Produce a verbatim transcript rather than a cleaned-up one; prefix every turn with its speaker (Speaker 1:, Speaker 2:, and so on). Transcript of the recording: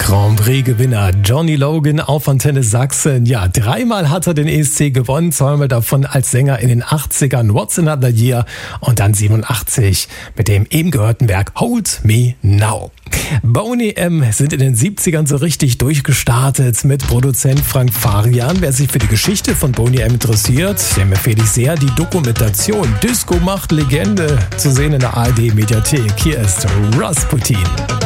Speaker 1: Grand Prix-Gewinner Johnny Logan auf Antenne Sachsen. Ja, dreimal hat er den E S C gewonnen, zweimal davon als Sänger in den achtzigern What's Another Year und dann siebenundachtzig mit dem eben gehörten Werk Hold Me Now. Boney M. sind in den siebzigern so richtig durchgestartet mit Produzent Frank Farian. Wer sich für die Geschichte von Boney M. interessiert, dem empfehle ich sehr die Dokumentation Disco macht Legende zu sehen in der A R D Mediathek. Hier ist Rasputin.